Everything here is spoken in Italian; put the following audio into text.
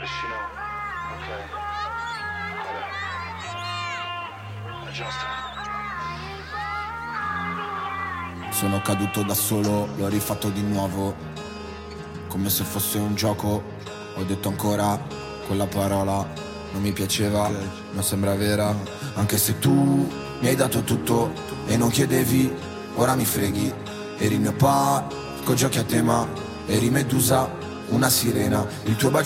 Sono caduto da solo, l'ho rifatto di nuovo, come se fosse un gioco. Ho detto ancora quella parola, non mi piaceva, non sembra vera. Anche se tu mi hai dato tutto e non chiedevi, ora mi freghi. Eri il mio parco giochi a tema, eri Medusa, una sirena. Il tuo bacio